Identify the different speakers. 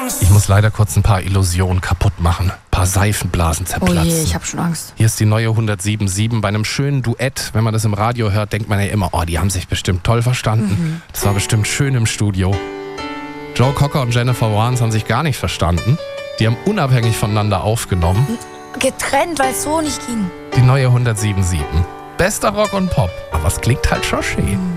Speaker 1: Ich muss leider kurz ein paar Illusionen kaputt machen. Ein paar Seifenblasen
Speaker 2: Oh
Speaker 1: zerplatzen.
Speaker 2: je, ich habe schon Angst.
Speaker 1: Hier ist die neue 107.7. Bei einem schönen Duett, wenn man das im Radio hört, denkt man ja immer, oh, die haben sich bestimmt toll verstanden. Das war bestimmt schön im Studio. Joe Cocker und Jennifer Warnes haben sich gar nicht verstanden. Die haben unabhängig voneinander aufgenommen.
Speaker 2: Getrennt, weil es so nicht ging.
Speaker 1: Die neue 107.7. Bester Rock und Pop. Aber es klingt halt schon schön.